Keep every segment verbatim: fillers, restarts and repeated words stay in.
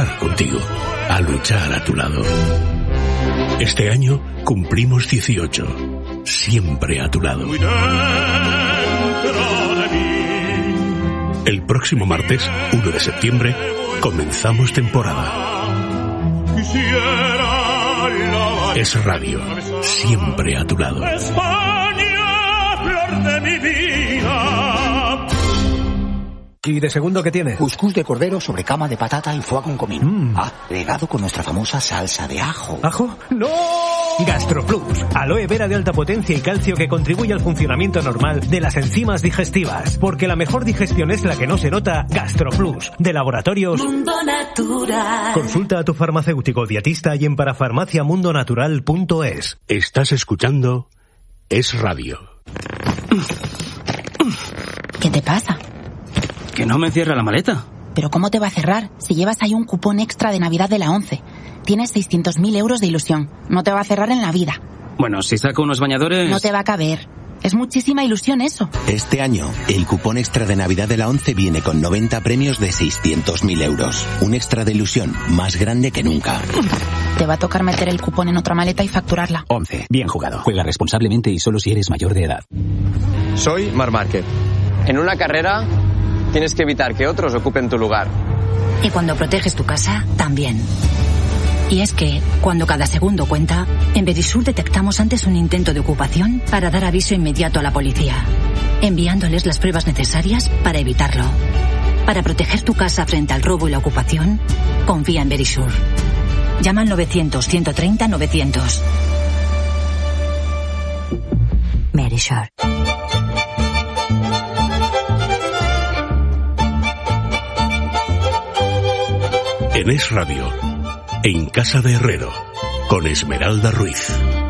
estar contigo, a luchar a tu lado. Este año cumplimos dieciocho, siempre a tu lado. El próximo martes, uno de septiembre, comenzamos temporada. Es Radio, siempre a tu lado. España, flor de mi vida. ¿Y de segundo qué tiene? Cuscús de cordero sobre cama de patata y foie con comino. Mm. Agregado con nuestra famosa salsa de ajo. ¿Ajo? ¡No! GastroPlus, aloe vera de alta potencia y calcio que contribuye al funcionamiento normal de las enzimas digestivas. Porque la mejor digestión es la que no se nota. GastroPlus, de Laboratorios Mundo Natural. Consulta a tu farmacéutico dietista y en parafarmaciamundonatural punto es. Estás escuchando Es Radio. ¿Qué te pasa? Que no me cierra la maleta. ¿Pero cómo te va a cerrar si llevas ahí un cupón extra de Navidad de la ONCE? Tienes seiscientos mil euros de ilusión. No te va a cerrar en la vida. Bueno, si saco unos bañadores... No te va a caber. Es muchísima ilusión eso. Este año, el cupón extra de Navidad de la ONCE viene con noventa premios de seiscientos mil euros. Un extra de ilusión más grande que nunca. Te va a tocar meter el cupón en otra maleta y facturarla. ONCE. Bien jugado. Juega responsablemente y solo si eres mayor de edad. Soy Marc Márquez. En una carrera tienes que evitar que otros ocupen tu lugar. Y cuando proteges tu casa, también. Y es que, cuando cada segundo cuenta, en Verisur detectamos antes un intento de ocupación para dar aviso inmediato a la policía, enviándoles las pruebas necesarias para evitarlo. Para proteger tu casa frente al robo y la ocupación, confía en Verisur. Llama al novecientos, ciento treinta, novecientos. Verisur. En Es Radio, en Casa de Herrero, con Esmeralda Ruiz.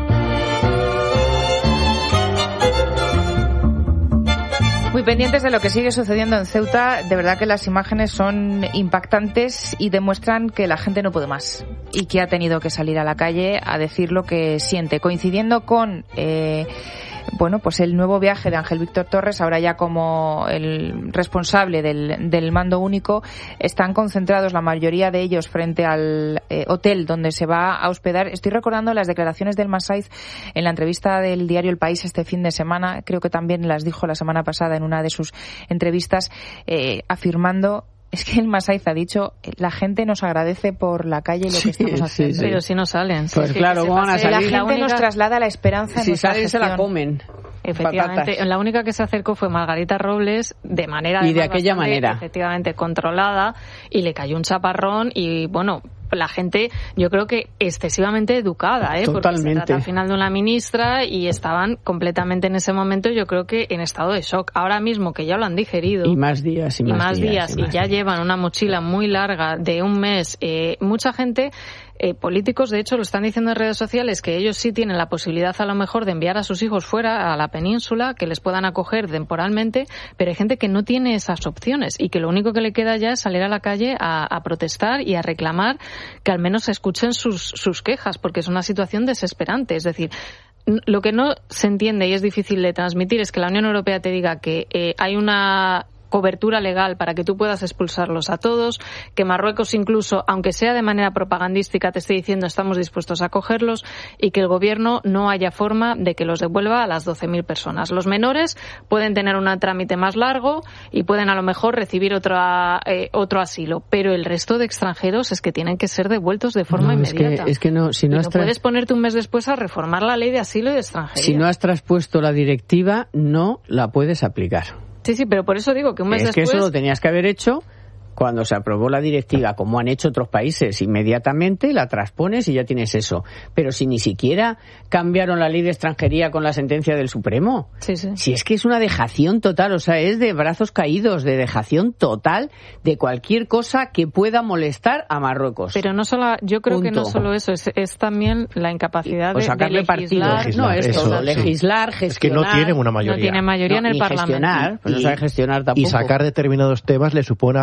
Muy pendientes de lo que sigue sucediendo en Ceuta. De verdad que las imágenes son impactantes y demuestran que la gente no puede más y que ha tenido que salir a la calle a decir lo que siente. Coincidiendo con eh, bueno, pues el nuevo viaje de Ángel Víctor Torres, ahora ya como el responsable del, del mando único, están concentrados la mayoría de ellos frente al eh, hotel donde se va a hospedar. Estoy recordando las declaraciones del Masaiz en la entrevista del diario El País este fin de semana, creo que también las dijo la semana pasada en una de sus entrevistas, eh, afirmando... Es que el Masaiz ha dicho, la gente nos agradece por la calle lo que estamos haciendo. Sí, sí. Pero si no salen. Pues sí, claro, ¿cómo van a salir? La gente la única... nos traslada la esperanza en si nuestra salen gestión. se la comen. Efectivamente, Patatas. la única que se acercó fue Margarita Robles, de manera y de aquella manera efectivamente controlada, y le cayó un chaparrón y bueno, la gente yo creo que excesivamente educada, ¿eh? Porque se trata al final de una ministra y estaban completamente en ese momento, yo creo que en estado de shock. Ahora mismo que ya lo han digerido y más días y, y más, más días, días y, más ya días. llevan una mochila muy larga de un mes, eh, mucha gente. Eh, políticos, de hecho, lo están diciendo en redes sociales, que ellos sí tienen la posibilidad a lo mejor de enviar a sus hijos fuera a la península, que les puedan acoger temporalmente, pero hay gente que no tiene esas opciones y que lo único que le queda ya es salir a la calle a, a protestar y a reclamar que al menos se escuchen sus, sus quejas, porque es una situación desesperante. Es decir, lo que no se entiende y es difícil de transmitir es que la Unión Europea te diga que eh, hay una cobertura legal para que tú puedas expulsarlos a todos, que Marruecos incluso, aunque sea de manera propagandística, te esté diciendo estamos dispuestos a acogerlos, y que el gobierno no haya forma de que los devuelva a las doce mil personas. Los menores pueden tener un trámite más largo y pueden a lo mejor recibir otra, eh, otro asilo, pero el resto de extranjeros es que tienen que ser devueltos de forma no, inmediata. Es que, es que no, si no, y has no tra... puedes ponerte un mes después a reformar la ley de asilo y de extranjería. Si no has traspuesto la directiva, no la puedes aplicar. Sí, sí, pero por eso digo que un mes es después... Es que eso lo tenías que haber hecho cuando se aprobó la directiva, como han hecho otros países, inmediatamente la transpones y ya tienes eso. Pero si ni siquiera cambiaron la ley de extranjería con la sentencia del Supremo. Sí, sí. Si es que es una dejación total, o sea, es de brazos caídos, de dejación total de cualquier cosa que pueda molestar a Marruecos. Pero no solo, yo creo Punto. que no solo eso, es, es también la incapacidad de, o de legislar. Partido. No, es eso, todo, legislar, gestionar. Es que no tienen una mayoría. No tiene mayoría no, en el ni Parlamento. Gestionar, pues y, no sabe gestionar tampoco. Y sacar determinados temas le supone abrir determinados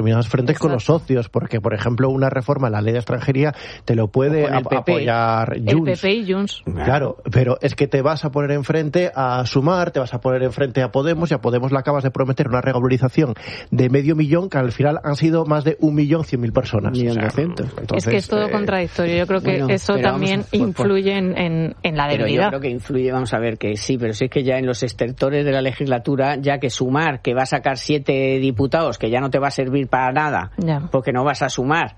determinados frentes Exacto. con los socios, porque, por ejemplo, una reforma a la ley de extranjería te lo puede ap- apoyar Junts. El P P y Junts. Claro, pero es que te vas a poner enfrente a Sumar, te vas a poner enfrente a Podemos, y a Podemos le acabas de prometer una regularización de medio millón, que al final han sido más de un millón cien mil personas. Millón o sea, doscientos. Es que es todo eh, contradictorio. Yo creo que bueno, eso también a, influye en, en, en la debilidad. Pero yo creo que influye, vamos a ver, que sí, pero sí es que ya en los estertores de la legislatura, ya que Sumar, que va a sacar siete diputados, que ya no te va a servir para nada, ya. porque no vas a sumar,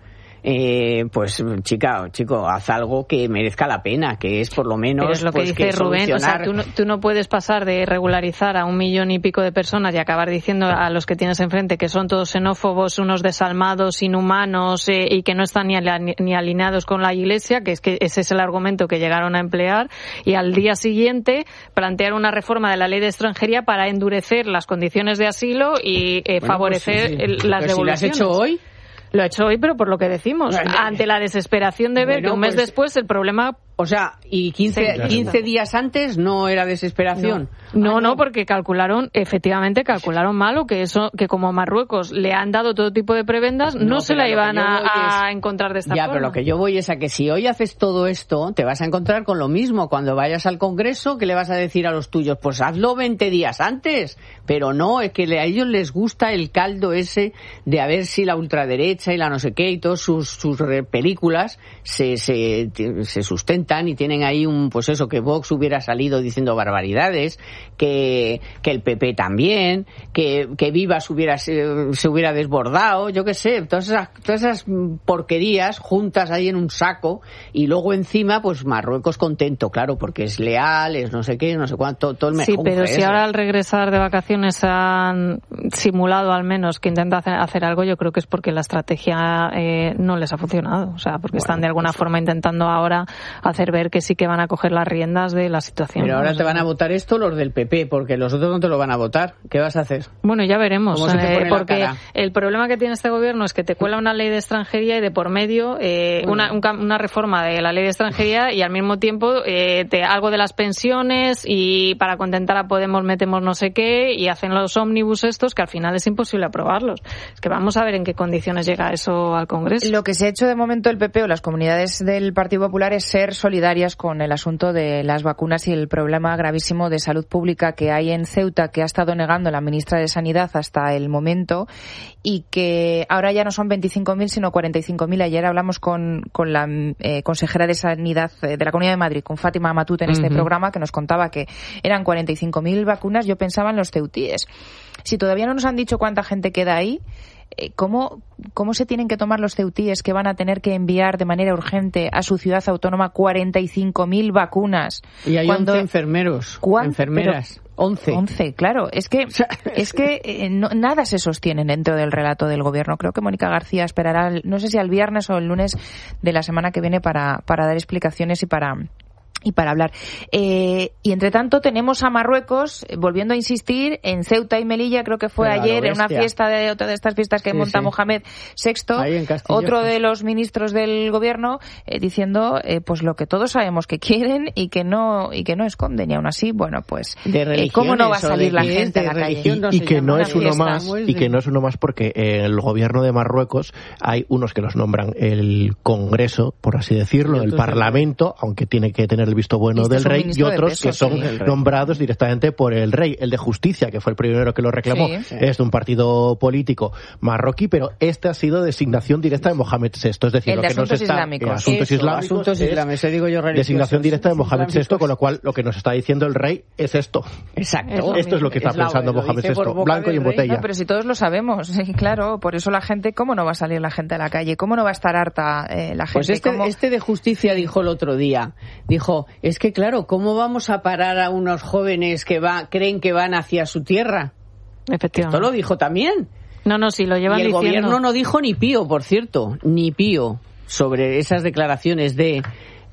Eh, pues chica, chico, haz algo que merezca la pena, que es por lo menos. Pero es lo que pues, dice que Rubén, solucionar... o sea, tú no, tú no puedes pasar de regularizar a un millón y pico de personas y acabar diciendo a los que tienes enfrente que son todos xenófobos, unos desalmados, inhumanos eh, y que no están ni, al, ni alineados con la Iglesia, que es que ese es el argumento que llegaron a emplear, y al día siguiente plantear una reforma de la ley de extranjería para endurecer las condiciones de asilo y eh, bueno, favorecer pues sí, sí. las pero devoluciones. Si lo has hecho hoy. Lo he hecho hoy, pero por lo que decimos, bueno, ante la desesperación de ver bueno, que un mes pues, después el problema... O sea, y quince, quince días antes no era desesperación. No, no, no, porque calcularon, efectivamente calcularon mal, o que eso, que como Marruecos le han dado todo tipo de prebendas, no, no se la iban a, a encontrar de esta ya, forma. Ya, pero lo que yo voy es a que si hoy haces todo esto, te vas a encontrar con lo mismo. Cuando vayas al Congreso, ¿qué le vas a decir a los tuyos? Pues hazlo veinte días antes. Pero no, es que a ellos les gusta el caldo ese de a ver si la ultraderecha y la no sé qué y todas sus, sus películas se, se, se sustentan y tienen ahí un, pues eso, que Vox hubiera salido diciendo barbaridades, que, que el P P también, que, que Vivas hubiera, se, se hubiera desbordado, yo qué sé, todas esas, todas esas porquerías juntas ahí en un saco, y luego encima, pues Marruecos contento, claro, porque es leal, es no sé qué, no sé cuánto, todo el mejor. Sí, pero si ahora al regresar de vacaciones han simulado al menos que intenta hacer, hacer algo, yo creo que es porque la estrategia eh, no les ha funcionado, o sea, porque bueno, están de alguna pues, forma intentando ahora hacer ver que sí que van a coger las riendas de la situación. Pero ahora te van a votar esto los del P P, porque los otros no te lo van a votar. ¿Qué vas a hacer? Bueno, ya veremos. ¿Cómo se te pone eh, porque la cara? El problema que tiene este gobierno es que te cuela una ley de extranjería y de por medio eh, bueno. una, un, una reforma de la ley de extranjería y al mismo tiempo eh, te, algo de las pensiones, y para contentar a Podemos metemos no sé qué, y hacen los ómnibus estos que al final es imposible aprobarlos. Es que vamos a ver en qué condiciones llega eso al Congreso. Lo que se ha hecho de momento el P P o las comunidades del Partido Popular es ser solidarias con el asunto de las vacunas y el problema gravísimo de salud pública que hay en Ceuta, que ha estado negando la ministra de Sanidad hasta el momento, y que ahora ya no son veinticinco mil sino cuarenta y cinco mil. Ayer hablamos con, con la eh, consejera de Sanidad de la Comunidad de Madrid, con Fátima Matute, en este uh-huh. programa, que nos contaba que eran cuarenta y cinco mil vacunas. Yo pensaba en los ceutíes. Si todavía no nos han dicho cuánta gente queda ahí, ¿Cómo, ¿Cómo se tienen que tomar los ceutíes que van a tener que enviar de manera urgente a su ciudad autónoma cuarenta y cinco mil vacunas? Y hay cuando... once enfermeros, enfermeras. once. once, claro. Es que, es que eh, no, nada se sostiene dentro del relato del gobierno. Creo que Mónica García esperará, no sé si al viernes o el lunes de la semana que viene para, para dar explicaciones y para... y para hablar. Eh, y entre tanto tenemos a Marruecos, volviendo a insistir, en Ceuta y Melilla, creo que fue Pero ayer, en una fiesta de otra de estas fiestas que sí, monta sí. Mohamed sexto, otro de los ministros del gobierno, eh, diciendo eh, pues lo que todos sabemos que quieren y que no y que no esconden. Y aún así, bueno, pues eh, ¿cómo no va a salir la gente a la calle? Y, no y que no es uno más, y que no es uno más porque en el gobierno de Marruecos hay unos que los nombran el Congreso, por así decirlo, el Parlamento, aunque tiene que tener el visto bueno del rey, y otros que son nombrados directamente por el rey. El de Justicia, que fue el primero que lo reclamó, sí, sí. es de un partido político marroquí, pero este ha sido designación directa de Mohamed sexto, es decir, el lo de que nos está islámicos. Eh, asuntos Eso, islámicos, asuntos islámicos, digo yo, designación directa de Mohamed sexto, con lo cual lo que nos está diciendo el rey es esto. Exacto. Es esto es lo que está es pensando la, Mohamed sexto, blanco y en botella. No, pero si todos lo sabemos, claro, por eso la gente, ¿cómo no va a salir la gente a la calle? ¿Cómo no va a estar harta eh, la gente? Pues este, ¿Cómo... este de Justicia dijo el otro día, dijo, es que claro, ¿cómo vamos a parar a unos jóvenes que va, creen que van hacia su tierra? Efectivamente. Esto lo dijo también. No, no, sí, lo llevan y el diciendo. Gobierno no dijo ni pío, por cierto, ni pío sobre esas declaraciones de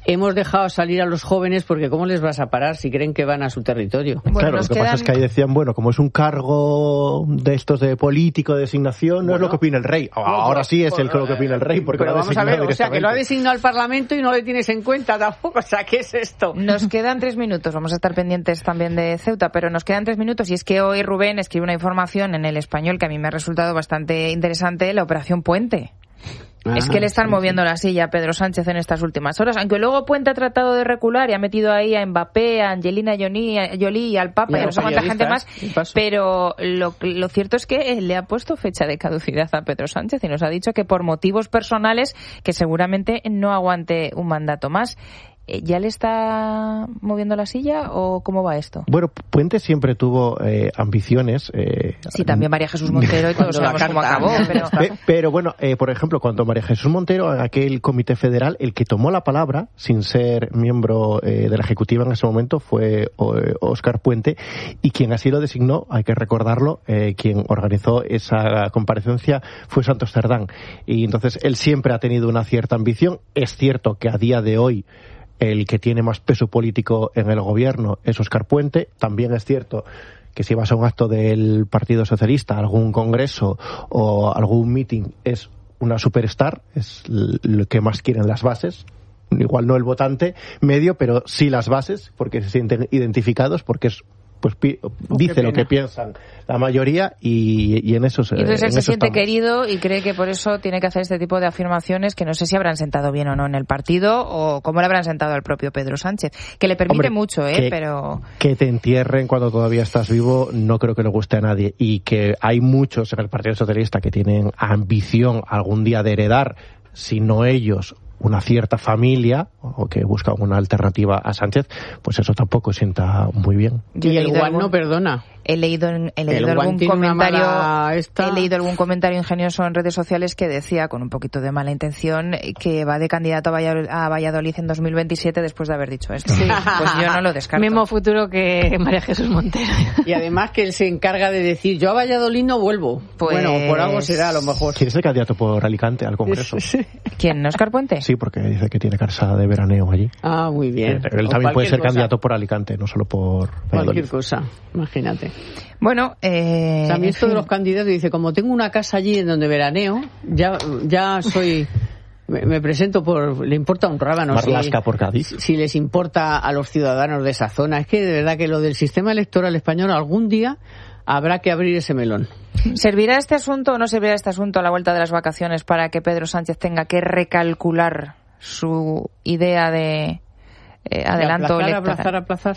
hemos dejado salir a los jóvenes porque ¿cómo les vas a parar si creen que van a su territorio? Bueno, claro, lo que quedan... pasa es que ahí decían, bueno, como es un cargo de estos de político, de designación, no bueno, es lo que opina el rey. Ahora sí es el que lo que opina el rey, porque pero lo ha vamos a ver, o sea, que lo ha designado el Parlamento y no le tienes en cuenta tampoco, o sea, ¿qué es esto? Nos quedan tres minutos, vamos a estar pendientes también de Ceuta, pero nos quedan tres minutos y es que hoy Rubén escribe una información en El Español que a mí me ha resultado bastante interesante, la Operación Puente. Ah, es que le están sí, moviendo sí. la silla a Pedro Sánchez en estas últimas horas, aunque luego Puente ha tratado de recular y ha metido ahí a Mbappé, a Angelina Jolie, Jolie y al Papa y, y a no sé cuánta gente más, pero lo, lo cierto es que le ha puesto fecha de caducidad a Pedro Sánchez y nos ha dicho que por motivos personales que seguramente no aguante un mandato más. ¿Ya le está moviendo la silla o cómo va esto? Bueno, Puente siempre tuvo eh, ambiciones. Eh, sí, también María Jesús Montero y todos sabemos cómo acabó. Pero, pero, pero bueno, eh, por ejemplo, cuando María Jesús Montero, en aquel comité federal, el que tomó la palabra, sin ser miembro eh, de la Ejecutiva en ese momento, fue Óscar Puente, y quien así lo designó, hay que recordarlo, eh, quien organizó esa comparecencia fue Santos Cerdán. Y entonces él siempre ha tenido una cierta ambición. Es cierto que a día de hoy el que tiene más peso político en el gobierno es Óscar Puente. También es cierto que si vas a un acto del Partido Socialista, algún congreso o algún meeting, es una superstar, es lo que más quieren las bases. Igual no el votante medio, pero sí las bases, porque se sienten identificados, porque es pues pi- oh, dice lo que piensan la mayoría y, y en eso se y entonces en él se eso siente estamos. Querido y cree que por eso tiene que hacer este tipo de afirmaciones que no sé si habrán sentado bien o no en el partido o cómo le habrán sentado al propio Pedro Sánchez, que le permite Hombre, mucho, ¿eh? Que, pero que te entierren cuando todavía estás vivo no creo que le guste a nadie, y que hay muchos en el Partido Socialista que tienen ambición algún día de heredar, si no ellos, una cierta familia, o que busca una alternativa a Sánchez, pues eso tampoco sienta muy bien. Y el Guan no perdona. He leído, he leído algún comentario esta... he leído algún comentario ingenioso en redes sociales que decía, con un poquito de mala intención, que va de candidato a Valladolid, a Valladolid en dos mil veintisiete después de haber dicho esto. Sí. Pues yo no lo descarto. Mismo futuro que María Jesús Montero. Y además que él se encarga de decir, yo a Valladolid no vuelvo. Pues... Bueno, por algo será a lo mejor. ¿Quién es el candidato por Alicante al Congreso? ¿Quién? ¿Óscar Puente? Sí, porque dice que tiene casa de veraneo allí. Ah, muy bien. Él, él también puede ser cosa. candidato por Alicante, no solo por Valladolid. Cualquier cosa, imagínate. Bueno, eh... también esto de los candidatos, dice, como tengo una casa allí en donde veraneo, ya, ya soy... Me, me presento por... Le importa un rábano. Marlaska si, por Cádiz. Si les importa a los ciudadanos de esa zona. Es que de verdad que lo del sistema electoral español algún día habrá que abrir ese melón. ¿Servirá este asunto o no servirá este asunto a la vuelta de las vacaciones para que Pedro Sánchez tenga que recalcular su idea de eh, adelanto de aplazar, electoral? aplazar, aplazar.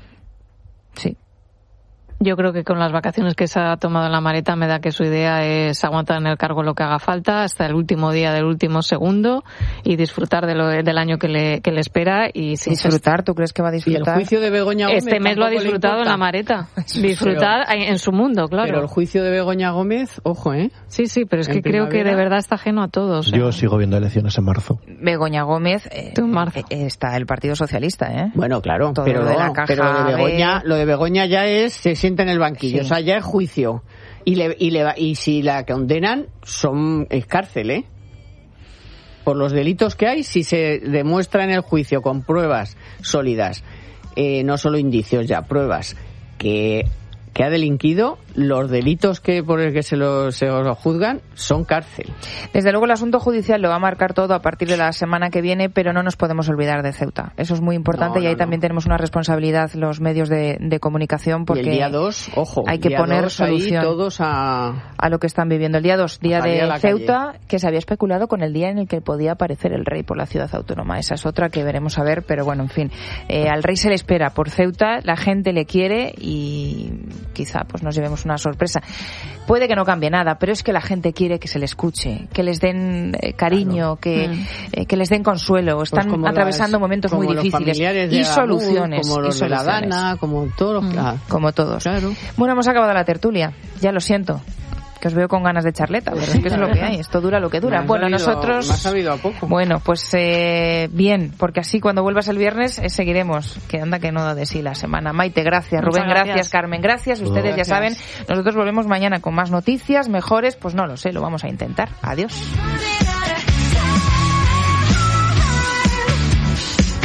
Sí. Yo creo que con las vacaciones que se ha tomado en la maleta me da que su idea es aguantar en el cargo lo que haga falta hasta el último día del último segundo y disfrutar de lo, del año que le, que le espera. Y si ¿Disfrutar? ¿Tú crees que va a disfrutar? ¿Y el juicio de Begoña Gómez? Este mes lo ha disfrutado en la maleta. Disfrutar pero, en su mundo, claro. Pero el juicio de Begoña Gómez, ojo, ¿eh? Sí, sí, pero es que creo que de verdad está ajeno a todos. Yo ¿eh? sigo viendo elecciones en marzo. Begoña Gómez, eh, en marzo. Eh, está el Partido Socialista, ¿eh? Bueno, claro, Todo pero, lo de la caja pero lo, de Begoña, de... lo de Begoña ya es, se sienta en el banquillo. Sí. O sea, ya es juicio. Y, le, y, le, y si la condenan, son es cárcel, ¿eh? Por los delitos que hay, si se demuestra en el juicio con pruebas sólidas, eh, no solo indicios ya, pruebas, que, que ha delinquido, los delitos que por el que se lo, se lo juzgan son cárcel. Desde luego el asunto judicial lo va a marcar todo a partir de la semana que viene, pero no nos podemos olvidar de Ceuta. Eso es muy importante no, y ahí no, también no. tenemos una responsabilidad los medios de, de comunicación porque y el día dos, ojo, hay que poner solución ahí todos a... a lo que están viviendo. El día dos, día de Ceuta, calle. Que se había especulado con el día en el que podía aparecer el rey por la ciudad autónoma. Esa es otra que veremos a ver, pero bueno, en fin. Eh, al rey se le espera por Ceuta, la gente le quiere y quizá pues nos llevemos una sorpresa. Puede que no cambie nada, pero es que la gente quiere que se le escuche, que les den eh, cariño, claro. que, mm. eh, que les den consuelo. Están pues atravesando las, momentos muy difíciles y soluciones. Como los y soluciones. de la Dana, como todos. Mm. Ah, como todos. Claro. Bueno, hemos acabado la tertulia. Ya lo siento. Que os veo con ganas de charleta, pero es que es lo que hay, esto dura lo que dura. Bueno, sabido, nosotros... Me ha sabido a poco. Bueno, pues eh, bien, porque así cuando vuelvas el viernes eh, seguiremos, que anda que no da de sí la semana. Maite, gracias, Muchas Rubén, gracias. gracias, Carmen, gracias. Ustedes gracias. ya saben, nosotros volvemos mañana con más noticias, mejores, pues no lo sé, lo vamos a intentar. Adiós.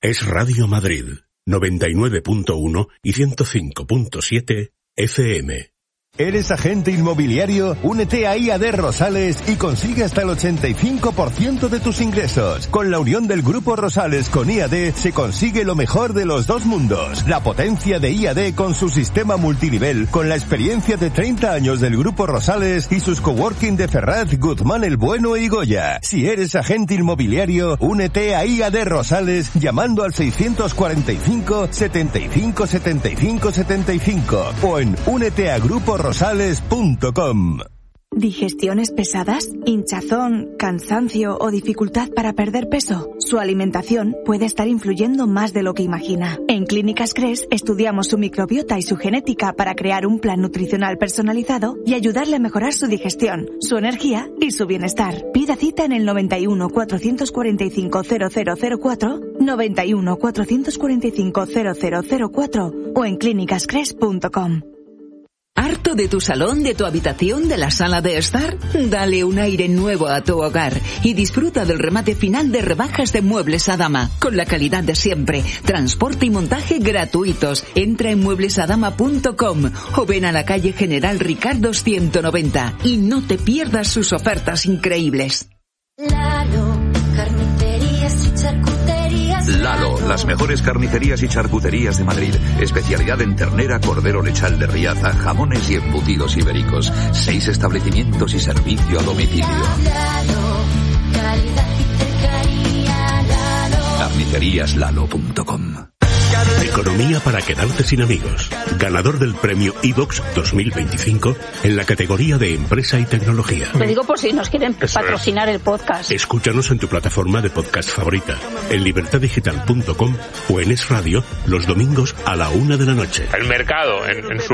Es Radio Madrid, noventa y nueve punto uno y ciento cinco punto siete F M. ¿Eres agente inmobiliario? Únete a I A D Rosales y consigue hasta el ochenta y cinco por ciento de tus ingresos. Con la unión del Grupo Rosales con I A D se consigue lo mejor de los dos mundos. La potencia de I A D con su sistema multinivel, con la experiencia de treinta años del Grupo Rosales y sus coworking de Ferraz, Guzmán el Bueno y Goya. Si eres agente inmobiliario, únete a I A D Rosales llamando al seiscientos cuarenta y cinco, setenta y cinco, setenta y cinco, setenta y cinco o en únete a grupo rosales punto com. ¿Digestiones pesadas? ¿Hinchazón, cansancio o dificultad para perder peso? Su alimentación puede estar influyendo más de lo que imagina. En Clínicas Cres estudiamos su microbiota y su genética para crear un plan nutricional personalizado y ayudarle a mejorar su digestión, su energía y su bienestar. Pida cita en el noventa y uno, cuatrocientos cuarenta y cinco, cero cero cero cuatro, noventa y uno, cuatrocientos cuarenta y cinco, cero cero cero cuatro o en clínicas cres punto com. ¿Harto de tu salón, de tu habitación, de la sala de estar? Dale un aire nuevo a tu hogar y disfruta del remate final de rebajas de Muebles Adama, con la calidad de siempre, transporte y montaje gratuitos. Entra en muebles adama punto com o ven a la calle General Ricardo ciento noventa y no te pierdas sus ofertas increíbles. Lalo, carnicerías y charcuterías. Lalo, las mejores carnicerías y charcuterías de Madrid. Especialidad en ternera, cordero lechal de Riaza, jamones y embutidos ibéricos. Seis establecimientos y servicio a domicilio. Lalo, calidad y cercanía. Lalo. carnicerías lalo punto com. Economía para quedarte sin amigos. Ganador del premio iVox dos mil veinticinco en la categoría de Empresa y Tecnología. Lo digo por si nos quieren patrocinar el podcast. Escúchanos en tu plataforma de podcast favorita, en libertad digital punto com o en Es Radio los domingos a la una de la noche. El mercado en, en su...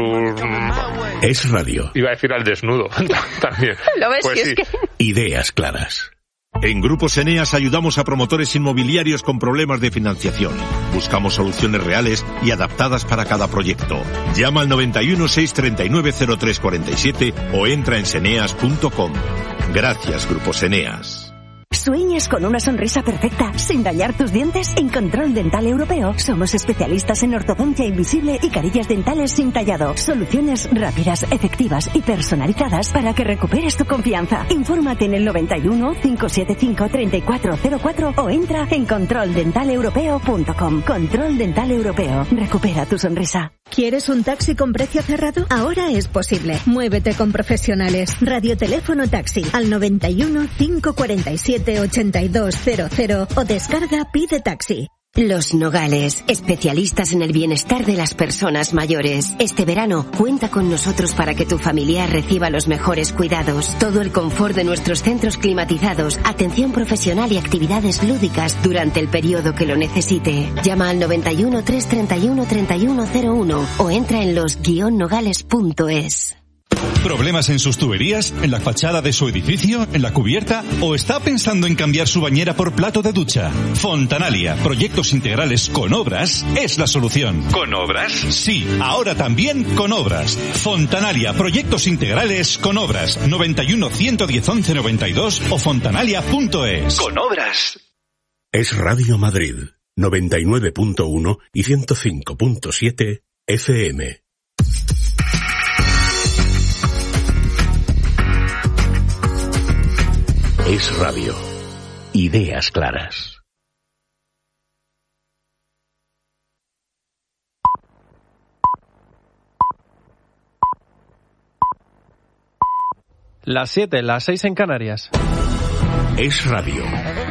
Es Radio. Iba a decir al desnudo también. ¿Lo ves? Pues si sí. es que... Ideas claras. En Grupos Eneas ayudamos a promotores inmobiliarios con problemas de financiación. Buscamos soluciones reales y adaptadas para cada proyecto. Llama al noventa y uno, seiscientos treinta y nueve, cero tres cuarenta y siete o entra en seneas punto com. Gracias, Grupos Eneas. ¿Sueñas con una sonrisa perfecta sin dañar tus dientes? En Control Dental Europeo somos especialistas en ortodoncia invisible y carillas dentales sin tallado. Soluciones rápidas, efectivas y personalizadas para que recuperes tu confianza. Infórmate en el noventa y uno, cinco siete cinco, treinta y cuatro cero cuatro o entra en control dental europeo punto com. Control Dental Europeo. Recupera tu sonrisa. ¿Quieres un taxi con precio cerrado? Ahora es posible. Muévete con profesionales. Radioteléfono taxi al noventa y uno, cinco cuarenta y siete, ochenta y dos cero cero o descarga Pide Taxi. Los Nogales, especialistas en el bienestar de las personas mayores. Este verano, cuenta con nosotros para que tu familiar reciba los mejores cuidados. Todo el confort de nuestros centros climatizados, atención profesional y actividades lúdicas durante el periodo que lo necesite. Llama al noventa y uno, trescientos treinta y uno, treinta y uno cero uno o entra en los guion nogales punto es. ¿Problemas en sus tuberías? ¿En la fachada de su edificio? ¿En la cubierta? ¿O está pensando en cambiar su bañera por plato de ducha? Fontanalia, proyectos integrales con obras, es la solución. ¿Con obras? Sí, ahora también con obras. Fontanalia, proyectos integrales con obras. noventa y uno, ciento diez, once noventa y dos o fontanalia punto es. Con obras. Es Radio Madrid, noventa y nueve punto uno y ciento cinco punto siete F M. Es Radio. Ideas claras. Las siete, las seis en Canarias. Es Radio.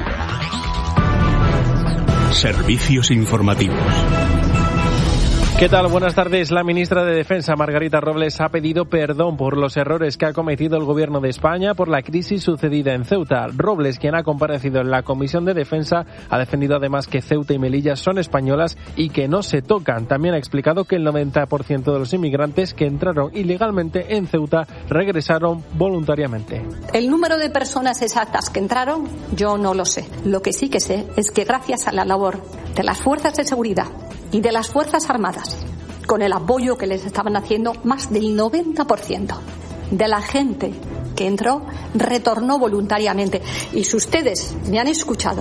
Servicios informativos. ¿Qué tal? Buenas tardes. La ministra de Defensa, Margarita Robles, ha pedido perdón por los errores que ha cometido el Gobierno de España por la crisis sucedida en Ceuta. Robles, quien ha comparecido en la Comisión de Defensa, ha defendido además que Ceuta y Melilla son españolas y que no se tocan. También ha explicado que el noventa por ciento de los inmigrantes que entraron ilegalmente en Ceuta regresaron voluntariamente. El número de personas exactas que entraron, yo no lo sé. Lo que sí que sé es que gracias a la labor de las fuerzas de seguridad y de las Fuerzas Armadas, con el apoyo que les estaban haciendo, más del noventa por ciento de la gente que entró retornó voluntariamente. Y si ustedes me han escuchado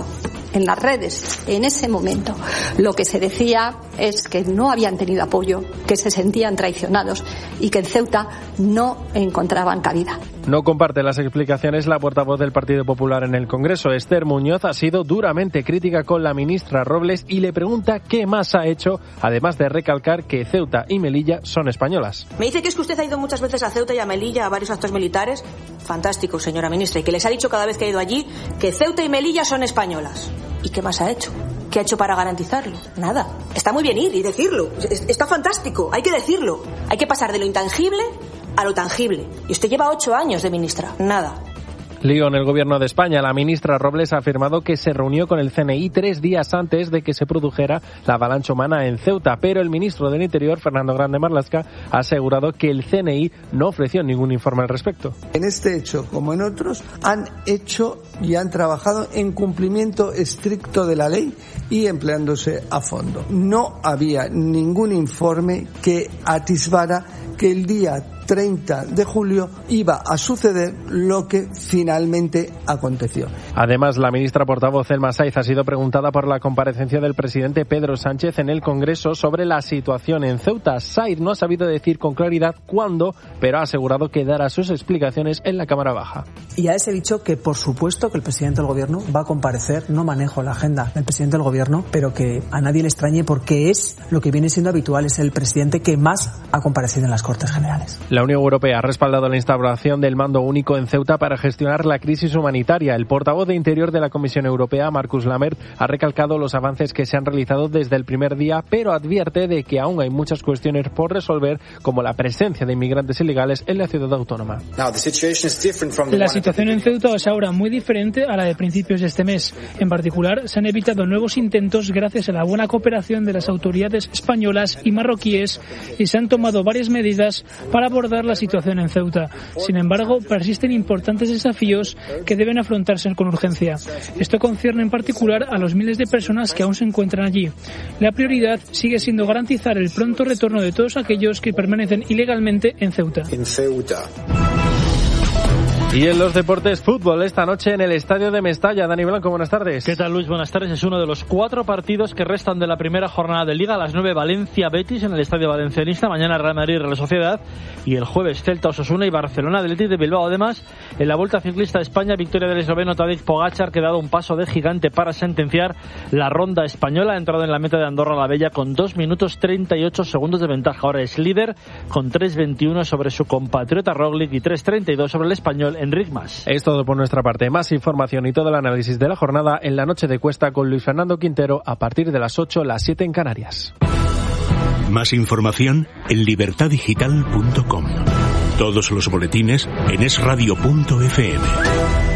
en las redes en ese momento lo que se decía es que no habían tenido apoyo, que se sentían traicionados y que en Ceuta no encontraban cabida. No comparte las explicaciones la portavoz del Partido Popular en el Congreso. Esther Muñoz ha sido duramente crítica con la ministra Robles y le pregunta qué más ha hecho, además de recalcar que Ceuta y Melilla son españolas. Me dice que es que usted ha ido muchas veces a Ceuta y a Melilla, a varios actos militares. Fantástico, señora ministra, y que les ha dicho cada vez que ha ido allí que Ceuta y Melilla son españolas. ¿Y qué más ha hecho? ¿Qué ha hecho para garantizarlo? Nada. Está muy bien ir y decirlo. Está fantástico, hay que decirlo. Hay que pasar de lo intangible a lo tangible. Y usted lleva ocho años de ministra. Nada. Lío en el Gobierno de España. La ministra Robles ha afirmado que se reunió con el C N I tres días antes de que se produjera la avalancha humana en Ceuta, pero el ministro del Interior, Fernando Grande Marlaska, ha asegurado que el C N I no ofreció ningún informe al respecto. En este hecho, como en otros, han hecho y han trabajado en cumplimiento estricto de la ley y empleándose a fondo. No había ningún informe que atisbara que el día treinta de julio iba a suceder lo que finalmente aconteció. Además, la ministra portavoz Elma Saiz ha sido preguntada por la comparecencia del presidente Pedro Sánchez en el Congreso sobre la situación en Ceuta. Saiz no ha sabido decir con claridad cuándo, pero ha asegurado que dará sus explicaciones en la Cámara Baja. Y ya les he dicho que por supuesto que el presidente del Gobierno va a comparecer. No manejo la agenda del presidente del Gobierno, pero que a nadie le extrañe porque es lo que viene siendo habitual, es el presidente que más ha comparecido en las Cortes Generales. La Unión Europea ha respaldado la instauración del mando único en Ceuta para gestionar la crisis humanitaria. El portavoz de Interior de la Comisión Europea, Markus Lammert, ha recalcado los avances que se han realizado desde el primer día, pero advierte de que aún hay muchas cuestiones por resolver, como la presencia de inmigrantes ilegales en la ciudad autónoma. La situación en Ceuta es ahora muy diferente a la de principios de este mes. En particular, se han evitado nuevos intentos gracias a la buena cooperación de las autoridades españolas y marroquíes y se han tomado varias medidas para abordar la situación en Ceuta. Sin embargo, persisten importantes desafíos que deben afrontarse con urgencia. Esto concierne en particular a los miles de personas que aún se encuentran allí. La prioridad sigue siendo garantizar el pronto retorno de todos aquellos que permanecen ilegalmente en Ceuta. En Ceuta. Y en los deportes, fútbol, esta noche en el estadio de Mestalla. Dani Blanco, buenas tardes. ¿Qué tal, Luis? Buenas tardes. Es uno de los cuatro partidos que restan de la primera jornada de Liga. A las nueve, Valencia-Betis en el estadio valencianista. Mañana Real Madrid-Real Sociedad. Y el jueves, Celta-Osasuna y Barcelona-Athletic de Bilbao. Además, en la Vuelta Ciclista de España, victoria del esloveno Tadej Pogačar, que ha dado un paso de gigante para sentenciar la ronda española. Ha entrado en la meta de Andorra la Bella con dos minutos treinta y ocho segundos de ventaja. Ahora es líder con tres veintiuno sobre su compatriota Roglic y tres treinta y dos sobre el español Enric Mas. Es todo por nuestra parte. Más información y todo el análisis de la jornada en la noche de Cuesta con Luis Fernando Quintero a partir de las ocho, las siete en Canarias. Más información en libertad digital punto com. Todos los boletines en es radio punto efe eme.